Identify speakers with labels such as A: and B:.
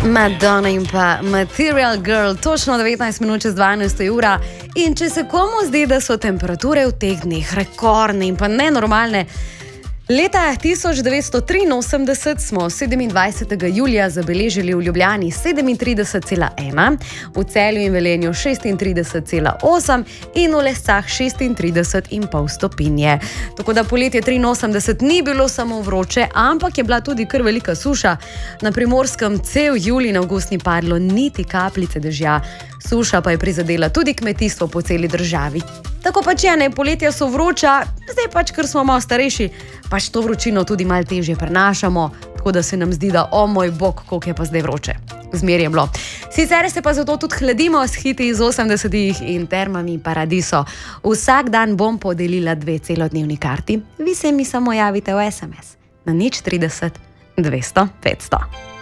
A: Madonna in pa Material Girl, točno 19 minut čez 12 ura. In če se komu zdi, da so temperature v teh dneh rekordne in pa nenormalne, leta 1983 smo 27. julija zabeležili v Ljubljani 37,1, v Celju in Velenju 36,8 in v Lescah 36,5 stopinje. Tako da poletje 83 ni bilo samo vroče, ampak je bila tudi kar velika suša. Na Primorskem cel julij in avgust ni padlo niti kapljice dežja. Suša pa je prizadela tudi kmetijstvo po celi državi. Tako pač je, ne, poletja so vroča, zdaj pač, ker smo malo starejši, pač to vročino tudi malo težje prenašamo, tako da se nam zdi, da o moj bog, koliko je pa zdaj vroče. Zmer je bilo. Sicer se pa zato tudi hladimo s hiti iz 80-ih in termami Paradiso. Vsak dan bom podelila 2 celodnevni karti, vi se mi samo javite v SMS na 030 200 500.